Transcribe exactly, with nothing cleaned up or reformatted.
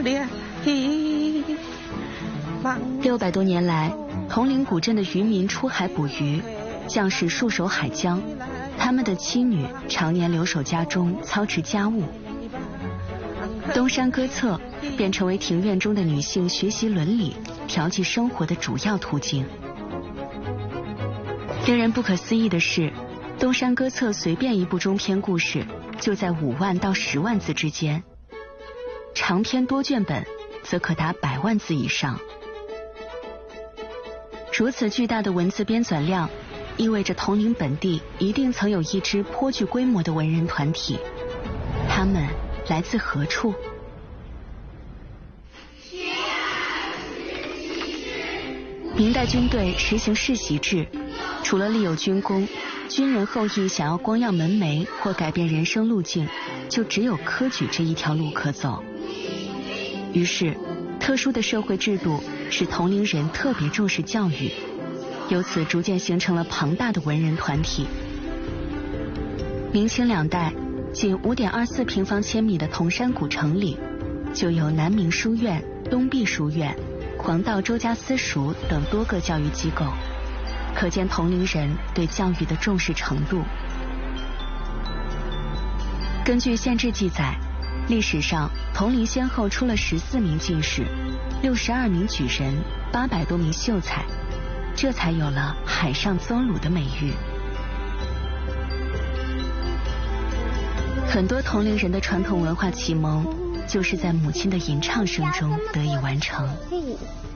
六百多年来，铜陵古镇的渔民出海捕鱼，将士戍守海疆，他们的妻女常年留守家中操持家务。东山歌策便成为庭院中的女性学习伦理、调剂生活的主要途径。令人不可思议的是，东山歌策随便一部中篇故事就在五万到十万字之间，长篇多卷本则可达百万字以上。如此巨大的文字编纂量，意味着铜陵本地一定曾有一支颇具规模的文人团体。他们来自何处？明代军队实行世袭制，除了立有军功，军人后裔想要光耀门楣或改变人生路径，就只有科举这一条路可走。于是，特殊的社会制度使铜陵人特别重视教育，由此逐渐形成了庞大的文人团体。明清两代，仅五点二四平方千米的铜山古城里，就有南明书院、东壁书院、黄道周家私塾等多个教育机构，可见铜陵人对教育的重视程度。根据县志记载，历史上铜陵先后出了十四名进士、六十二名举人、八百多名秀才，这才有了海上邹鲁的美誉。很多铜陵人的传统文化启蒙，就是在母亲的吟唱声中得以完成。